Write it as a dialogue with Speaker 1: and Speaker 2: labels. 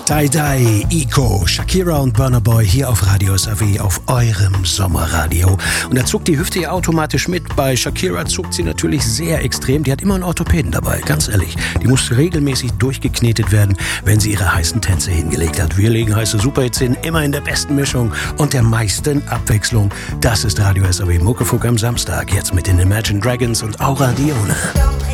Speaker 1: Die Die, Ico, Shakira und Burna Boy hier auf Radio SAW auf eurem Sommerradio. Und da zuckt die Hüfte ja automatisch mit. Bei Shakira zuckt sie natürlich sehr extrem. Die hat immer einen Orthopäden dabei, ganz ehrlich. Die muss regelmäßig durchgeknetet werden, wenn sie ihre heißen Tänze hingelegt hat. Wir legen heiße Superhits hin, immer in der besten Mischung und der meisten Abwechslung. Das ist Radio SAW Muckefuck am Samstag. Jetzt mit den Imagine Dragons und Aura Dione.